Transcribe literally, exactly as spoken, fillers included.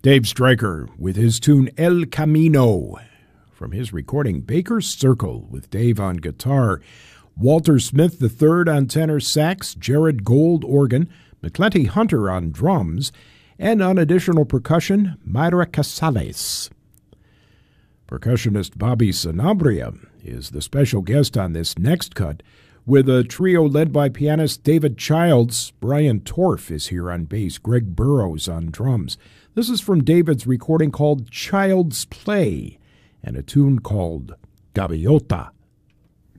Dave Stryker with his tune El Camino. From his recording, Baker's Circle with Dave on guitar, Walter Smith the third on tenor sax, Jared Gold organ, McClenty Hunter on drums, and on additional percussion, Mayra Casales. Percussionist Bobby Sanabria is the special guest on this next cut, with a trio led by pianist David Childs. Brian Torf is here on bass, Greg Burrows on drums. This is from David's recording called Child's Play, and a tune called Gaviota.